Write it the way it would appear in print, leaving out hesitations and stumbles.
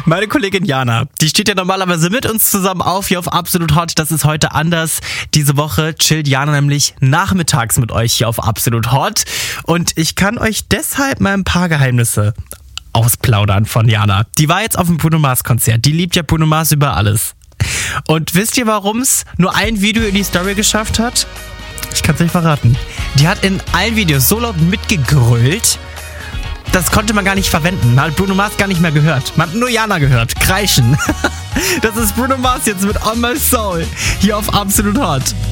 Meine Kollegin Jana, die steht ja normalerweise mit uns zusammen auf hier auf Absolut Hot. Das ist heute anders. Diese Woche chillt Jana nämlich nachmittags mit euch hier auf Absolut Hot. Und ich kann euch deshalb mal ein paar Geheimnisse ausplaudern von Jana. Die war jetzt auf dem Bruno Mars Konzert. Die liebt ja Bruno Mars über alles. Und wisst ihr, warum es nur ein Video in die Story geschafft hat? Ich kann es euch verraten. Die hat in allen Videos so laut mitgegrölt, das konnte man gar nicht verwenden. Man hat Bruno Mars gar nicht mehr gehört. Man hat nur Jana gehört. Kreischen. Das ist Bruno Mars jetzt mit On My Soul hier auf Absolut Hot.